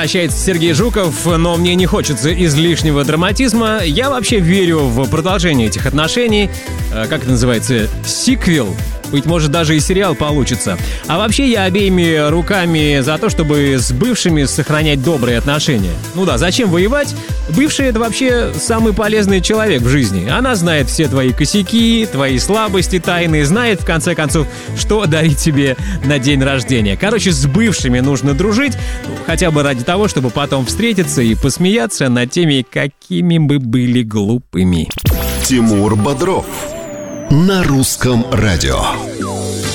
Общается Сергей Жуков, но мне не хочется излишнего драматизма. Я вообще верю в продолжение этих отношений. Как это называется? Сиквел. Быть может, даже и сериал получится. А вообще я обеими руками за то, чтобы с бывшими сохранять добрые отношения. Ну да, зачем воевать? Бывшая — это вообще самый полезный человек в жизни. Она знает все твои косяки, твои слабости тайные, знает, в конце концов, что дарить тебе на день рождения. Короче, с бывшими нужно дружить, хотя бы ради того, чтобы потом встретиться и посмеяться над теми, какими бы были глупыми. Тимур Бодров на Русском радио.